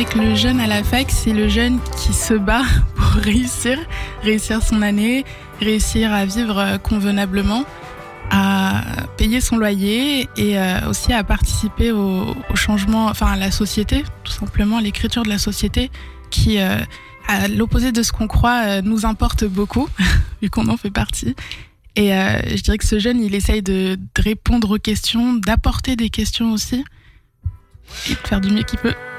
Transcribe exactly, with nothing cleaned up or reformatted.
dirais que le jeune à la fac, c'est le jeune qui se bat pour réussir, réussir son année, réussir à vivre convenablement, à payer son loyer et euh, aussi à participer au, au changement, enfin à la société, tout simplement, à l'écriture de la société qui, euh, à l'opposé de ce qu'on croit, euh, nous importe beaucoup, vu qu'on en fait partie. Et euh, je dirais que ce jeune, il essaye de, de répondre aux questions, d'apporter des questions aussi et de faire du mieux qu'il peut.